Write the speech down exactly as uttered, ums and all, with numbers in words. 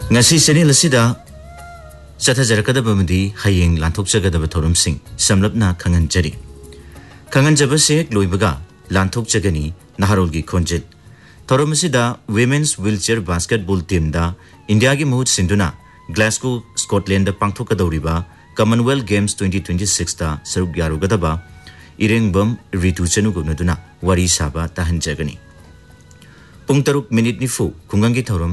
ngasi channel asida chathajarakadabamadi hayeng lanthokchagadaba thorumsing samlapna khanganjari khanganjabase loibaga lanthokchagani naharolgi khonjit thorum asida women's wheelchair basketball team da india gi muhut sinduna glasgow scotland da pangthokadawriba commonwealth games twenty twenty-six da saruk yarugadaba irengbam ritu chanu gunaduna wari saba tahanjagani pung taruk minute nifu kungangi thorum